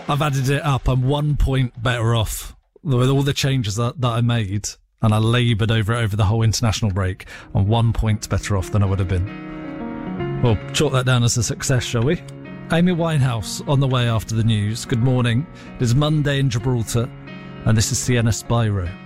I've added it up. I'm 1 point better off with all the changes that I made, and I laboured over it over the whole international break. I'm 1 point better off than I would have been. Well, chalk that down as a success, shall we? Amy Winehouse on the way after the news. Good morning. It is Monday in Gibraltar, and this is Sienna Spyro.